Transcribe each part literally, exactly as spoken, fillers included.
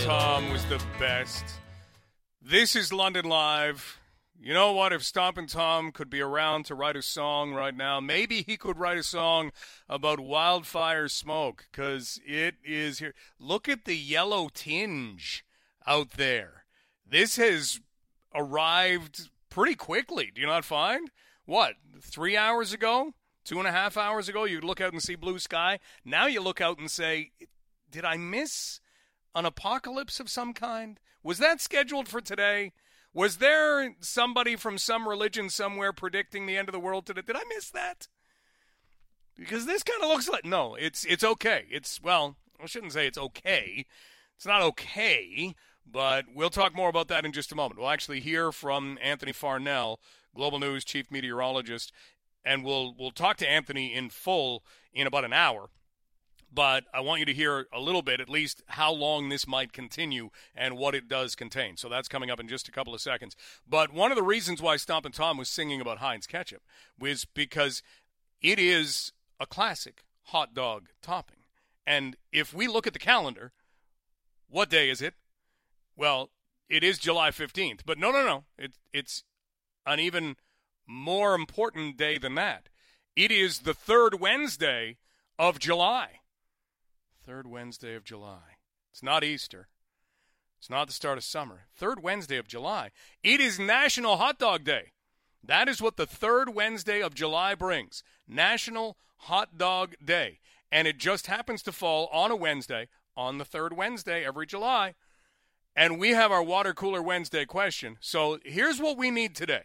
Tom was the best. This is London Live. You know what? If Stompin' Tom could be around to write a song right now, maybe he could write a song about wildfire smoke, because it is here. Look at the yellow tinge out there. This has arrived pretty quickly. Do you not find? What, three hours ago? Two and a half hours ago, you'd look out and see blue sky. Now you look out and say, did I miss an apocalypse of some kind? Was that scheduled for today? Was there somebody from some religion somewhere predicting the end of the world today? Did I miss that? Because this kind of looks like, no, it's it's okay. It's, well, I shouldn't say it's okay. It's not okay, but we'll talk more about that in just a moment. We'll actually hear from Anthony Farnell, Global News chief meteorologist, and we'll we'll talk to Anthony in full in about an hour. But I want you to hear a little bit, at least, how long this might continue and what it does contain. So that's coming up in just a couple of seconds. But one of the reasons why Stompin' Tom was singing about Heinz ketchup was because it is a classic hot dog topping. And if we look at the calendar, what day is it? Well, it is July fifteenth. But no, no, no. It, it's an even more important day than that. It is the third Wednesday of July. Third Wednesday of July. It's not Easter. It's not the start of summer. Third Wednesday of July. It is National Hot Dog Day. That is what the third Wednesday of July brings. National Hot Dog Day. And it just happens to fall on a Wednesday, on the third Wednesday every July. And we have our Water Cooler Wednesday question. So here's what we need today.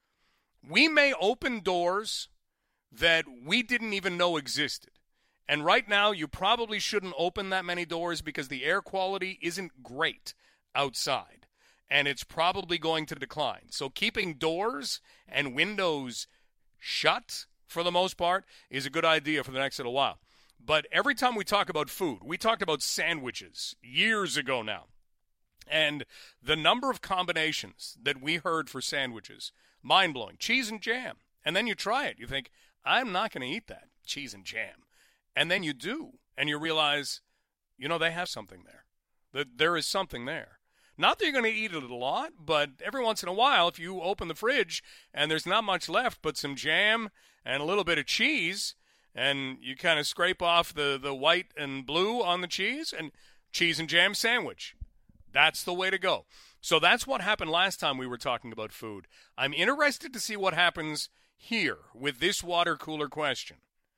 We may open doors that we didn't even know existed. And right now, you probably shouldn't open that many doors because the air quality isn't great outside. And it's probably going to decline. So keeping doors and windows shut, for the most part, is a good idea for the next little while. But every time we talk about food, we talked about sandwiches years ago now. And the number of combinations that we heard for sandwiches, mind-blowing. Cheese and jam. And then you try it. You think, I'm not going to eat that, cheese and jam. And then you do, and you realize, you know, they have something there. That there is something there. Not that you're going to eat it a lot, but every once in a while, if you open the fridge and there's not much left but some jam and a little bit of cheese, and you kind of scrape off the, the white and blue on the cheese, and cheese and jam sandwich. That's the way to go. So that's what happened last time we were talking about food. I'm interested to see what happens here with this water cooler question.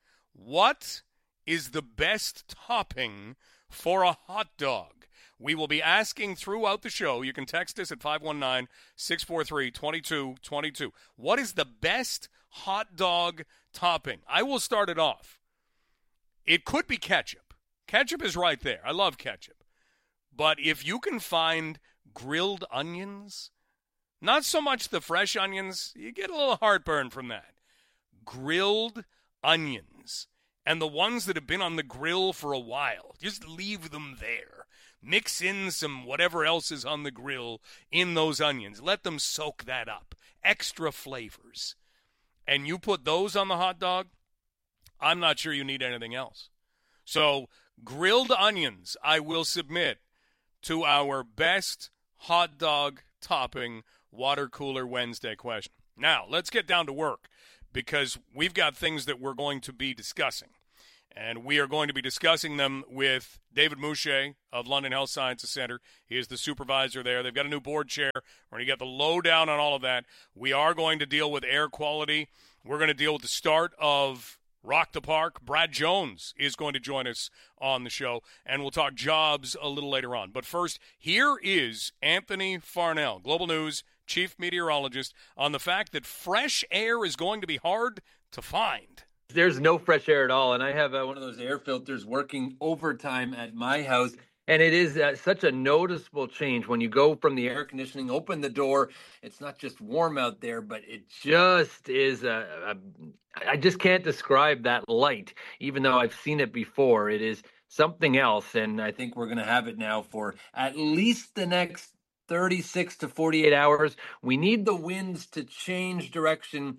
What is the best topping for a hot dog? We will be asking throughout the show. You can text us at five one nine, six four three, two two two two. What is the best hot dog topping? I will start it off. It could be ketchup. Ketchup is right there. I love ketchup. But if you can find grilled onions, not so much the fresh onions, you get a little heartburn from that. Grilled onions. And the ones that have been on the grill for a while, just leave them there. Mix in some whatever else is on the grill in those onions. Let them soak that up. Extra flavors. And you put those on the hot dog, I'm not sure you need anything else. So, grilled onions, I will submit to our best hot dog topping Water Cooler Wednesday question. Now, let's get down to work, because we've got things that we're going to be discussing. And we are going to be discussing them with David Mouche of London Health Sciences Center. He is the supervisor there. They've got a new board chair. We're going to get the lowdown on all of that. We are going to deal with air quality. We're going to deal with the start of Rock the Park. Brad Jones is going to join us on the show, and we'll talk jobs a little later on. But first, here is Anthony Farnell, Global News chief meteorologist, on the fact that fresh air is going to be hard to find. There's no fresh air at all, and I have uh, one of those air filters working overtime at my house, and it is uh, such a noticeable change when you go from the air conditioning, open the door. It's not just warm out there, but it just is a, a I just can't describe that light, even though I've seen it before. It is something else, and I think we're going to have it now for at least the next thirty-six to forty-eight hours. We need the winds to change direction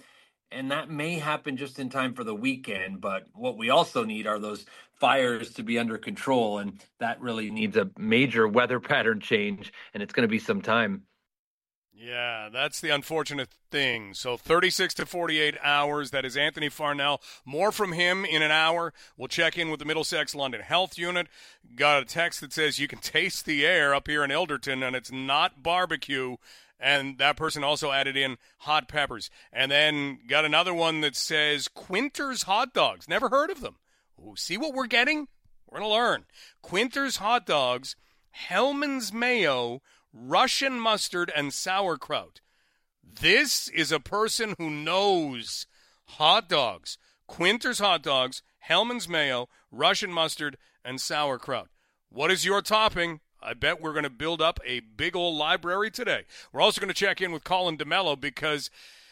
And that may happen just in time for the weekend. But what we also need are those fires to be under control. And that really needs a major weather pattern change. And it's going to be some time. Yeah, that's the unfortunate thing. So thirty-six to forty-eight hours. That is Anthony Farnell. More from him in an hour. We'll check in with the Middlesex London Health Unit. Got a text that says you can taste the air up here in Elderton, and it's not barbecue. And that person also added in hot peppers. And then got another one that says Quinter's Hot Dogs. Never heard of them. Ooh, see what we're getting? We're going to learn. Quinter's Hot Dogs, Hellman's Mayo, Russian mustard, and sauerkraut. This is a person who knows hot dogs. Quinter's Hot Dogs, Hellman's Mayo, Russian mustard, and sauerkraut. What is your topping? I bet we're going to build up a big old library today. We're also going to check in with Colin DeMello because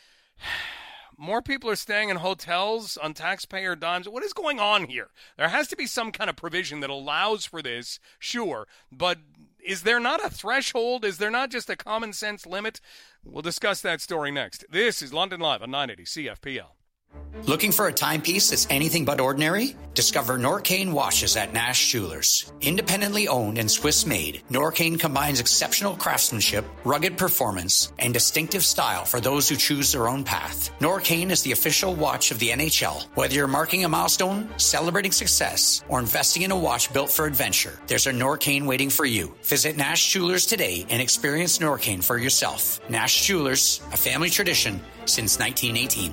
more people are staying in hotels on taxpayer dimes. What is going on here? There has to be some kind of provision that allows for this, sure, but is there not a threshold? Is there not just a common sense limit? We'll discuss that story next. This is London Live on nine eighty C F P L. Looking for a timepiece that's anything but ordinary? Discover Norcane watches at Nash Jewelers. Independently owned and Swiss-made, Norcane combines exceptional craftsmanship, rugged performance, and distinctive style for those who choose their own path. Norcane is the official watch of the N H L. Whether you're marking a milestone, celebrating success, or investing in a watch built for adventure, there's a Norcane waiting for you. Visit Nash Jewelers today and experience Norcane for yourself. Nash Jewelers, a family tradition since nineteen eighteen.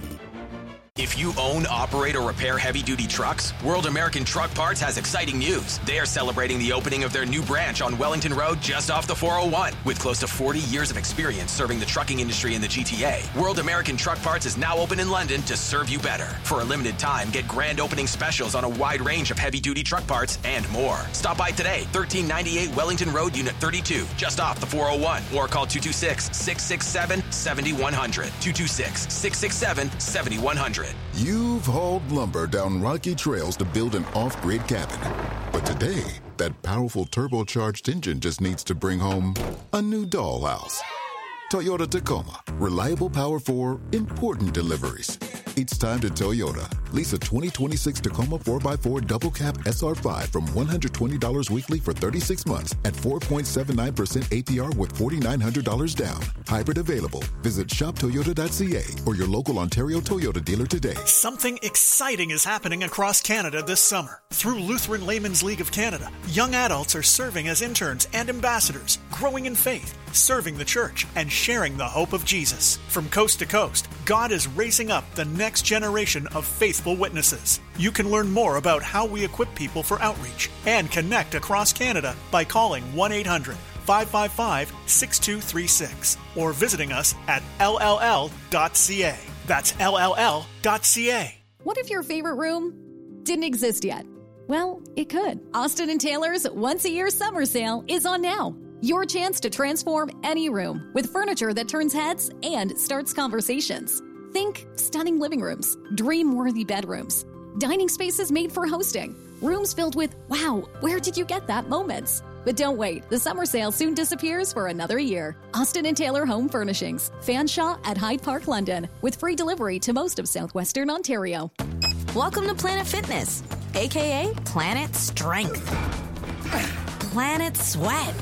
If you own, operate, or repair heavy-duty trucks, World American Truck Parts has exciting news. They are celebrating the opening of their new branch on Wellington Road just off the four oh one. With close to forty years of experience serving the trucking industry in the G T A, World American Truck Parts is now open in London to serve you better. For a limited time, get grand opening specials on a wide range of heavy-duty truck parts and more. Stop by today, thirteen ninety-eight Wellington Road, Unit thirty-two, just off the four oh one, or call two two six, six six seven, seven one zero zero, two two six, six six seven, seven one zero zero. You've hauled lumber down rocky trails to build an off-grid cabin. But today, that powerful turbocharged engine just needs to bring home a new dollhouse. Toyota Tacoma. Reliable power for important deliveries. It's time to Toyota. Lease a twenty twenty-six Tacoma four by four Double Cab S R five from one hundred twenty dollars weekly for thirty-six months at four point seven nine percent A P R with four thousand nine hundred dollars down. Hybrid available. Visit shop toyota dot c a or your local Ontario Toyota dealer today. Something exciting is happening across Canada this summer. Through Lutheran Laymen's League of Canada, young adults are serving as interns and ambassadors, growing in faith, serving the church, and sharing the hope of Jesus. From coast to coast, God is raising up the next generation of faithful witnesses. You can learn more about how we equip people for outreach and connect across Canada by calling one eight hundred, five five five, six two three six or visiting us at L L L dot C A. That's L L L dot C A. What if your favorite room didn't exist yet? Well, it could. Austin and Taylor's once-a-year summer sale is on now. Your chance to transform any room with furniture that turns heads and starts conversations. Think stunning living rooms, dream-worthy bedrooms, dining spaces made for hosting, rooms filled with, wow, where did you get that moments? But don't wait, the summer sale soon disappears for another year. Austin and Taylor Home Furnishings, Fanshawe at Hyde Park, London, with free delivery to most of southwestern Ontario. Welcome to Planet Fitness, aka Planet Strength, Planet Sweat,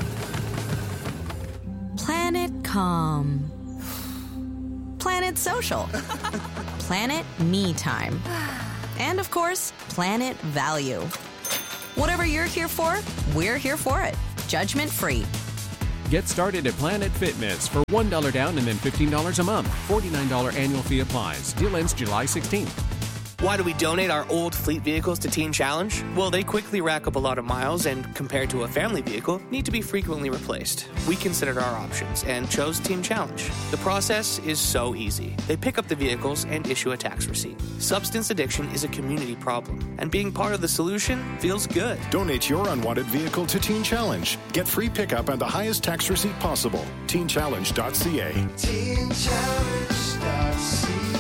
Planet Calm, Planet Social, Planet Me Time, and of course, Planet Value. Whatever you're here for, we're here for it. Judgment free. Get started at Planet Fitness for one dollar down and then fifteen dollars a month. forty-nine dollars annual fee applies. Deal ends July sixteenth. Why do we donate our old fleet vehicles to Teen Challenge? Well, they quickly rack up a lot of miles and, compared to a family vehicle, need to be frequently replaced. We considered our options and chose Teen Challenge. The process is so easy. They pick up the vehicles and issue a tax receipt. Substance addiction is a community problem, and being part of the solution feels good. Donate your unwanted vehicle to Teen Challenge. Get free pickup and the highest tax receipt possible. teen challenge dot c a. teen challenge dot c a.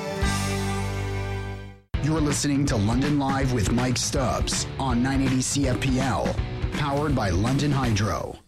You're listening to London Live with Mike Stubbs on nine eighty C F P L, powered by London Hydro.